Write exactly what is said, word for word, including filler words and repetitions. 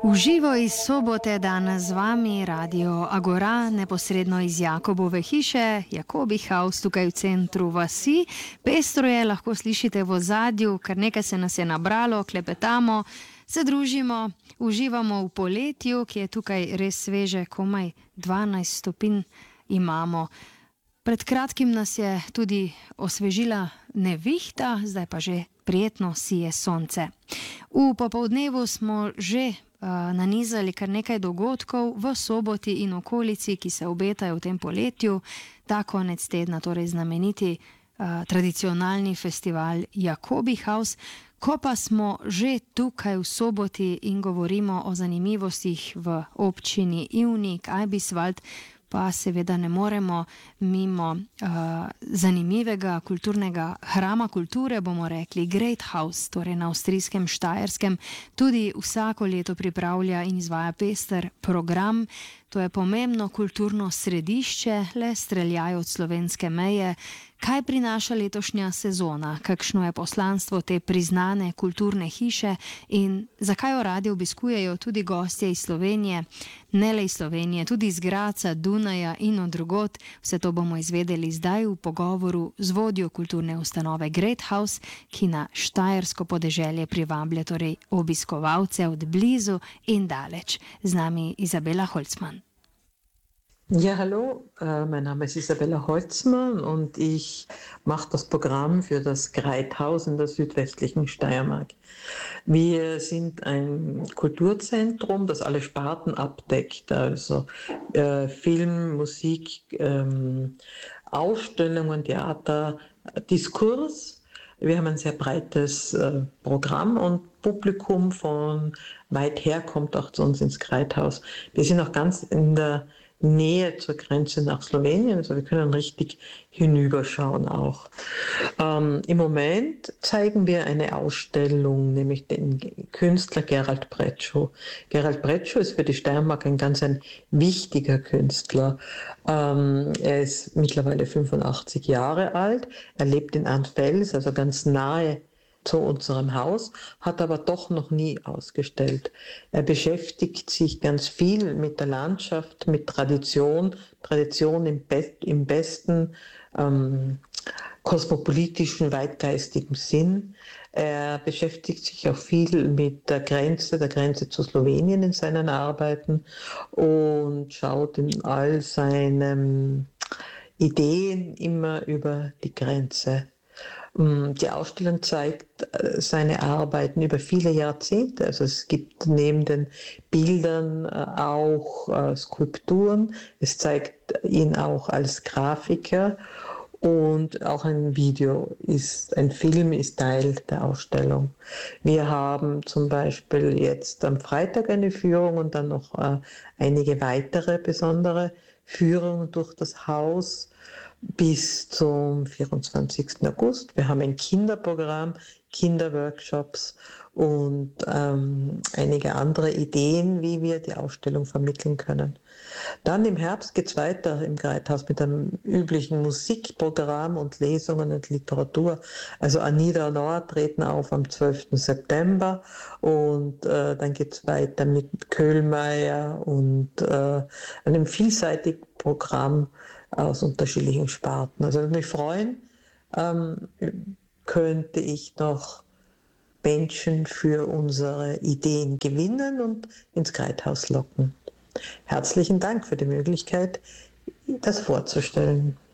Uživo iz sobote danes z vami Radio Agora, neposredno iz Jakobove hiše, Jakobi House, tukaj v centru vasi. Pestro je, lahko slišite v ozadju, kar nekaj se nas je nabralo, klepetamo, se družimo, uživamo v poletju, ki je tukaj res sveže, komaj dvanajst stopinj imamo. Pred kratkim nas je tudi osvežila nevihta, zdaj pa že prijetno sije sonce. V popoldnevu smo že uh, nanizali kar nekaj dogodkov v soboti in okolici, ki se obetajo v tem poletju. Ta konec tedna, torej znameniti uh, tradicionalni festival Jakobi House. Ko pa smo že tukaj v soboti in govorimo o zanimivostih v občini Ivnik, Eibiswald, pa seveda ne moremo mimo uh, zanimivega kulturnega hrama kulture, bomo rekli Great House, torej na avstrijskem Štajerskem, tudi vsako leto pripravlja in izvaja pester program. To je pomembno kulturno središče, le streljajo od slovenske meje. Kaj prinaša letošnja sezona? Kakšno je poslanstvo te priznane kulturne hiše in zakaj jo radi obiskujejo tudi gostje iz Slovenije, ne le iz Slovenije, tudi iz Graca, Dunaja in od drugod? Vse to bomo izvedeli zdaj v pogovoru z vodjo kulturne ustanove Great House, ki na štajersko podeželje privablja torej obiskovalce od blizu in daleč. Z nami Isabella Holzmann. Ja, hallo, äh, mein Name ist Isabella Holzmann und ich mache das Programm für das Greithaus in der südwestlichen Steiermark. Wir sind ein Kulturzentrum, das alle Sparten abdeckt, also äh, Film, Musik, ähm, Ausstellungen, Theater, Diskurs. Wir haben ein sehr breites äh, Programm und Publikum von weit her kommt auch zu uns ins Greithaus. Wir sind auch ganz in der Nähe zur Grenze nach Slowenien, also wir können richtig hinüberschauen auch. Ähm, Im Moment zeigen wir eine Ausstellung, nämlich den Künstler Gerald Bretschow. Gerald Bretschow ist für die Steiermark ein ganz ein wichtiger Künstler. Ähm, er ist mittlerweile fünfundachtzig Jahre alt, er lebt in Antfels, also ganz nahe zu unserem Haus, hat aber doch noch nie ausgestellt. Er beschäftigt sich ganz viel mit der Landschaft, mit Tradition, Tradition im, Be- im besten ähm, kosmopolitischen, weitgeistigen Sinn. Er beschäftigt sich auch viel mit der Grenze, der Grenze zu Slowenien in seinen Arbeiten und schaut in all seinen Ideen immer über die Grenze. Die Ausstellung zeigt seine Arbeiten über viele Jahrzehnte. Also es gibt neben den Bildern auch Skulpturen. Es zeigt ihn auch als Grafiker und auch ein Video ist, ein Film ist Teil der Ausstellung. Wir haben zum Beispiel jetzt am Freitag eine Führung und dann noch einige weitere besondere Führungen durch das Haus bis zum vierundzwanzigsten August. Wir haben ein Kinderprogramm, Kinderworkshops und ähm, einige andere Ideen, wie wir die Ausstellung vermitteln können. Dann im Herbst geht es weiter im Greithaus mit einem üblichen Musikprogramm und Lesungen und Literatur. Also Anida und Noah treten auf am zwölften September und äh, dann geht es weiter mit Köhlmeier und äh, einem vielseitigen Programm aus unterschiedlichen Sparten. Also würde mich freuen, ähm, könnte ich noch Menschen für unsere Ideen gewinnen und ins Greithaus locken. Herzlichen Dank für die Möglichkeit, das vorzustellen.